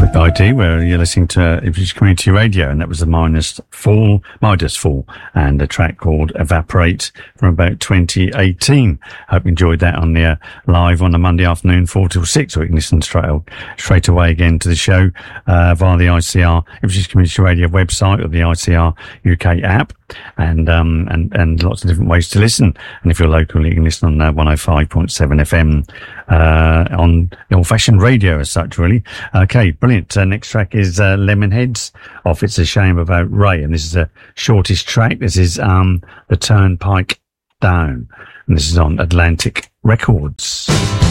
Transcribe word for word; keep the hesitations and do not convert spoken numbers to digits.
I D, where you're listening to Ipswich Community Radio, and that was the Midas Fall, Midas Fall, and a track called Evaporate from about twenty eighteen. Hope you enjoyed that on the uh, live on a Monday afternoon, four till six, or you can listen straight, straight away again to the show uh, via the I C R Ipswich Community Radio website or the I C R U K app, and um and and lots of different ways to listen. And if you're local, you can listen on uh, one oh five point seven F M uh on old-fashioned radio as such, really. Okay, brilliant. Uh, next track is uh, Lemonheads off It's a Shame About Ray, and this is the shortest track. This is um The Turnpike Down, and this is on Atlantic Records.